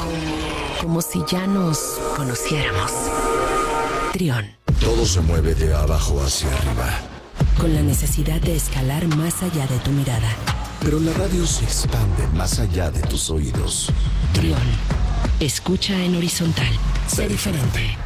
Como si ya nos conociéramos. Trión. Todo se mueve de abajo hacia arriba. Con la necesidad de escalar más allá de tu mirada. Pero la radio se expande más allá de tus oídos. Trión. Escucha en horizontal. Sé diferente.